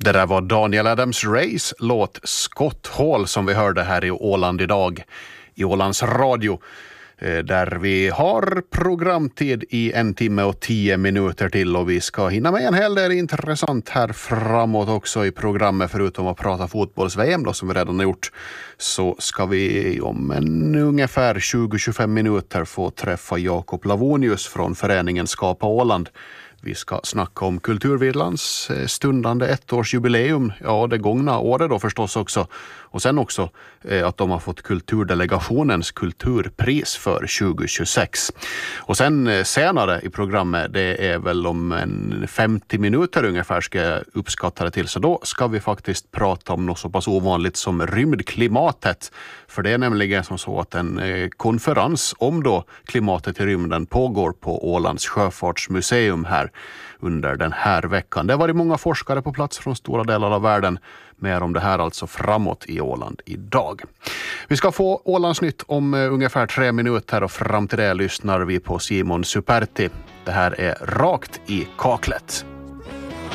Det där var Daniel Adams-Rays låt Skotthål som vi hörde här i Åland idag, i Ålands radio, där vi har programtid i 1 timme och 10 minuter till, och vi ska hinna med en hel del intressant här framåt också i programmet. Förutom att prata fotbolls-VM då, som vi redan har gjort, så ska vi om ungefär 20-25 minuter få träffa Jakob Lavonius från föreningen Skapa Åland. Vi ska snacka om Kulturvilans stundande 1-årsjubileum, ja det gångna året då förstås också, och sen också att de har fått Kulturdelegationens kulturpris för 2026. Och sen senare i programmet, det är väl om 50 minuter ungefär ska jag uppskatta det till, så då ska vi faktiskt prata om något så pass ovanligt som rymdklimatet. För det är nämligen som så att en konferens om då klimatet i rymden pågår på Ålands sjöfartsmuseum här under den här veckan. Det har varit många forskare på plats från stora delar av världen. Mer om det här alltså framåt i Åland idag. Vi ska få Ålandsnytt om ungefär 3 minuter, och fram till det lyssnar vi på Simon Superti. Det här är Rakt i kaklet.